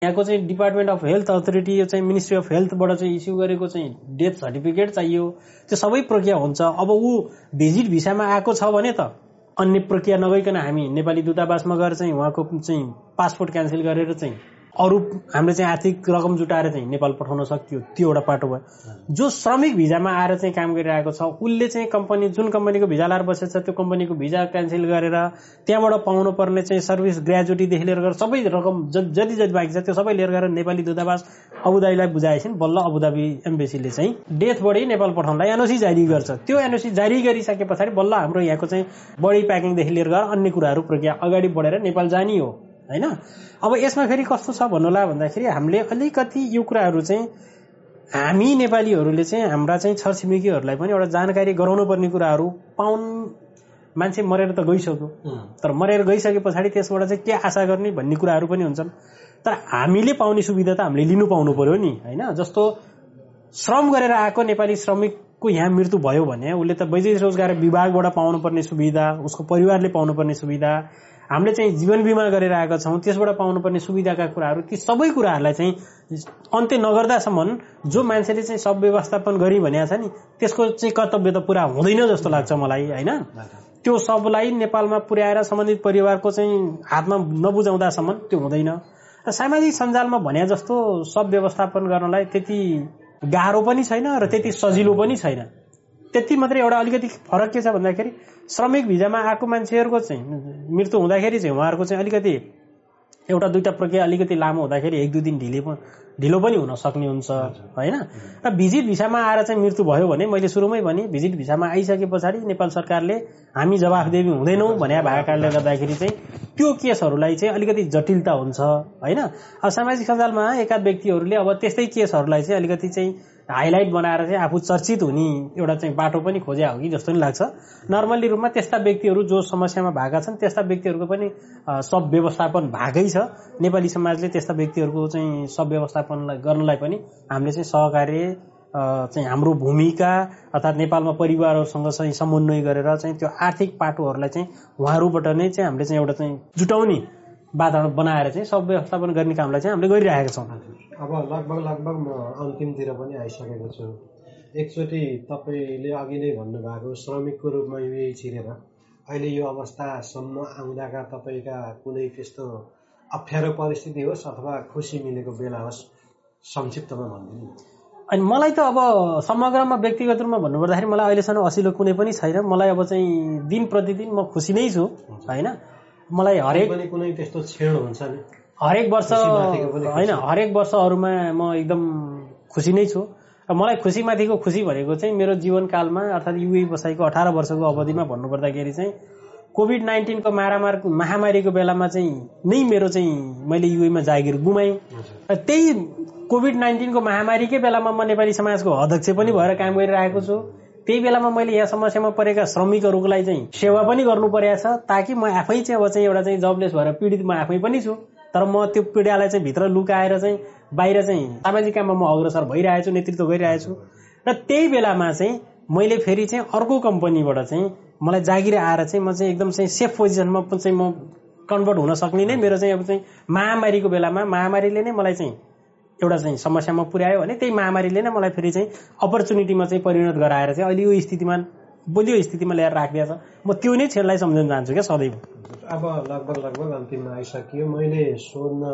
यहाँको चाहिँ department of health authority यो चाहिँ मिनिस्ट्री अफ हेल्थबाट चाहिँ इस्यु गरेको चाहिँ डेथ सर्टिफिकेट चाहियो। त्यो सबै प्रक्रिया हुन्छ। अब ऊ भिजिट भिसामा आएको छ भने त अन्य प्रक्रिया नगइकन हामी नेपाली दूतावासमा गएर चाहिँ उहाँको चाहिँ पासपोर्ट क्यान्सल गरेर चाहिँ अरू हामीले चाहिँ आर्थिक रकम जुटाएर चाहिँ नेपाल पठाउन सक्थ्यो। त्यो एउटा पाटो भयो। जो श्रमिक भिजामा आएर चाहिँ काम गरिरहेको छ उसले चाहिँ कम्पनी जुन कम्पनीको भिजा लाएर बसेको छ त्यो कम्पनीको भिजा क्यान्सल गरेर त्यहाँबाट पाउनु पर्ने चाहिँ सर्भिस ग्रेजुटीदेखि लिएर गरेर सबै रकम जति जति बाँकी छ त्यो सबै लिएर गएर नेपाली दूतावास अबुधाबीलाई बुझाएछन्। बल्ल अबुधाबी एम्बेसीले चाहिँ डेथबाटै नेपाल पठाउनलाई एनओसी जारी गर्छ। त्यो एनओसी जारी गरिसके पछाडि बल्ल हाम्रो यहाँको चाहिँ बडी प्याकिङदेखि लिएर गएर अन्य कुराहरू प्रक्रिया अगाडि बढेर नेपाल जानी हो हैन। अब यसमा फेरि कस्तो छ भन्नुला भन्दाखेरि हामीले अलिकति यो कुराहरू चाहिँ हामी नेपालीहरूले चाहिँ हाम्रा चाहिँ छरछिमेकीहरूलाई पनि एउटा जानकारी गराउनु पर्ने कुराहरू पाउन। मान्छे मरेर त गइसक्यो, तर मरेर गइसके पछाडि त्यसबाट चाहिँ के आशा गर्ने भन्ने कुराहरू पनि हुन्छन्। तर हामीले पाउने सुविधा त हामीले लिनु पाउनु पर्यो नि हैन। जस्तो श्रम गरेर आएको नेपाली श्रमिकको यहाँ मृत्यु भयो भने उसले त वैदेशिक रोजगार विभागबाट पाउनुपर्ने सुविधा, उसको परिवारले पाउनुपर्ने सुविधा, हामीले चाहिँ जीवन बिमा गरेर आएका छौँ त्यसबाट पाउनुपर्ने सुविधाका कुराहरू, ती सबै कुराहरूलाई चाहिँ अन्त्य नगर्दासम्म जो मान्छेले चाहिँ सब व्यवस्थापन गरी भनेको छ नि त्यसको चाहिँ कर्तव्य त पुरा हुँदैन जस्तो लाग्छ मलाई हैन। त्यो सबलाई नेपालमा पुर्याएर सम्बन्धित परिवारको चाहिँ हातमा नबुझाउँदासम्म त्यो हुँदैन। र सामाजिक सञ्जालमा भने जस्तो सब व्यवस्थापन गर्नलाई त्यति गाह्रो पनि छैन र त्यति सजिलो पनि छैन। त्यति मात्रै एउटा अलिकति फरक के छ भन्दाखेरि श्रमिक भिजामा आएको मान्छेहरूको चाहिँ मृत्यु हुँदाखेरि चाहिँ उहाँहरूको चाहिँ अलिकति एउटा दुईटा प्रक्रिया अलिकति लामो हुँदाखेरि एक दुई दिन ढिलो पनि हुन सक्ने हुन्छ हैन। र भिजिट भिसामा आएर चाहिँ मृत्यु भयो भने मैले सुरुमै भने भिजिट भिसामा आइसके पछाडि नेपाल सरकारले हामी जवाफदेही हुँदैनौँ भने भएको कारणले गर्दाखेरि चाहिँ त्यो केसहरूलाई चाहिँ अलिकति जटिलता हुन्छ हैन। अब सामाजिक सञ्जालमा एकाध व्यक्तिहरूले अब त्यस्तै केसहरूलाई चाहिँ अलिकति चाहिँ हाइलाइट बनाएर चाहिँ आफू चर्चित हुने एउटा चाहिँ बाटो पनि खोज्या हो कि जस्तो नि लाग्छ। नर्मल्ली रूपमा त्यस्ता व्यक्तिहरू जो समस्यामा भएका छन् त्यस्ता व्यक्तिहरूको पनि सब व्यवस्थापन भएकै छ। नेपाली समाजले त्यस्ता व्यक्तिहरूको चाहिँ सब व्यवस्थापन गर्नलाई पनि हामीले चाहिँ सहकार्य चाहिँ हाम्रो भूमिका अर्थात् नेपालमा परिवारहरूसँग चाहिँ समन्वय गरेर चाहिँ त्यो आर्थिक पाटोहरूलाई चाहिँ उहाँहरूबाट नै चाहिँ हामीले चाहिँ एउटा चाहिँ जुटाउने वातावरण बनाएर चाहिँ सब व्यवस्थापन गर्ने कामलाई चाहिँ हामीले गरिरहेका छौँ। अब लगभग म अन्तिमतिर पनि आइसकेको छु। एकचोटि तपाईँले अघि नै भन्नुभएको श्रमिकको रूपमा यही छिरेर अहिले यो अवस्थासम्म आउँदाका तपाईँका कुनै त्यस्तो अप्ठ्यारो परिस्थिति होस् अथवा खुसी मिलेको बेला होस् संक्षिप्तमा भनिदिनु। अनि मलाई त अब समग्रमा व्यक्तिगत रूपमा भन्नुपर्दाखेरि मलाई अहिलेसम्म असिलो कुनै पनि छैन। मलाई अब चाहिँ दिन प्रतिदिन म खुसी नै छु हैन। मलाई हरेक कुनै त्यस्तो क्षण हुन्छ नि हरेक वर्ष हैन, हरेक वर्षहरूमा म एकदम खुसी नै छु। र मलाई खुसीमाथिको खुसी भनेको चाहिँ मेरो जीवनकालमा अर्थात् युए बसाइको 18 वर्षको अवधिमा भन्नुपर्दाखेरि चाहिँ कोभिड-19 को महामारीको बेलामा चाहिँ नै मेरो चाहिँ मैले युएमा जागिर गुमाएँ। र त्यही कोभिड-19 को महामारीकै बेलामा म नेपाली समाजको अध्यक्ष पनि भएर काम गरिरहेको छु। त्यही बेलामा मैले यहाँ समस्यामा परेका श्रमिकहरूलाई चाहिँ सेवा पनि गर्नु परेको छ ताकि म आफै चाहिँ अब चाहिँ एउटा चाहिँ जबलेस भएर पीडित म आफै पनि छु। तर म त्यो पीडालाई चाहिँ भित्र लुकाएर चाहिँ बाहिर चाहिँ सामाजिक काममा म अग्रसर भइरहेको छु, नेतृत्व गरिरहेको छु। र त्यही बेलामा चाहिँ मैले फेरि चाहिँ अर्को कम्पनीबाट चाहिँ मलाई जागिर आएर चाहिँ म चाहिँ एकदम चाहिँ सेफ पोजिसनमा चाहिँ म कन्भर्ट हुन सक्ने नै मेरो चाहिँ अब चाहिँ महामारीको बेलामा महामारीले नै मलाई चाहिँ एउटा चाहिँ समस्यामा पुर्यायो भने त्यही महामारीले नै मलाई फेरि चाहिँ अपर्च्युनिटीमा चाहिँ परिणत गराएर चाहिँ अहिले यो स्थितिमा बलियो स्थितिमा ल्याएर राखिदिएको छ। म त्यो नै क्षणलाई सम्झन चाहन्छु क्या सदैव। अब लगभग अन्तिममा आइसक्यो। मैले सोध्न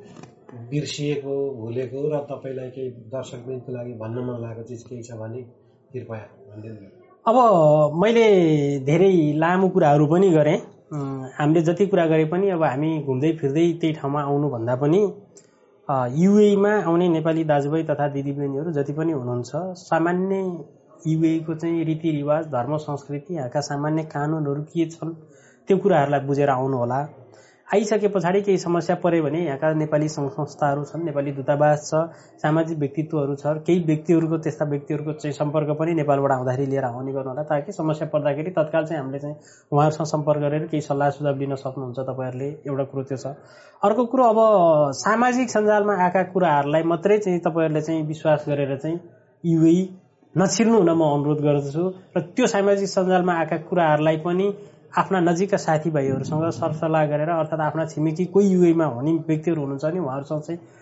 बिर्सिएको भुलेको र तपाईँलाई केही दर्शकवृन्दको लागि भन्न मन लागेको चिज केही छ भने कृपया भनिदिनु। अब मैले धेरै लामो कुराहरू पनि गरेँ। हामीले जति कुरा गरे पनि अब हामी घुम्दै फिर्दै त्यही ठाउँमा आउनुभन्दा पनि युएमा आउने नेपाली दाजुभाइ तथा दिदीबहिनीहरू जति पनि हुनुहुन्छ सामान्य युएको चाहिँ रीतिरिवाज, धर्म, संस्कृति, यहाँका सामान्य कानुनहरू के छन् त्यो कुराहरूलाई बुझेर आउनु होला। आइसके पछाडि केही समस्या परे भने यहाँका नेपाली सङ्घ संस्थाहरू छन्, नेपाली दूतावास छ, सामाजिक व्यक्तित्वहरू छ, केही व्यक्तिहरूको त्यस्ता व्यक्तिहरूको चाहिँ सम्पर्क पनि नेपालबाट आउँदाखेरि लिएर आउने गर्नु होला ताकि समस्या पर्दाखेरि तत्काल चाहिँ हामीले चाहिँ उहाँहरूसँग सम्पर्क गरेर केही सल्लाह सुझाव लिन सक्नुहुन्छ तपाईँहरूले। एउटा कुरो त्यो छ। अर्को कुरो अब सामाजिक सञ्जालमा आएका कुराहरूलाई मात्रै चाहिँ तपाईँहरूले चाहिँ विश्वास गरेर चाहिँ युए नछिर्नु हुन म अनुरोध गर्दछु। र त्यो सामाजिक सञ्जालमा आएका कुराहरूलाई पनि आफ्ना नजिकका साथीभाइहरूसँग सरसल्लाह गरेर अर्थात् आफ्ना छिमेकी कोही युएमा हुने व्यक्तिहरू हुनुहुन्छ नि उहाँहरूसँग चाहिँ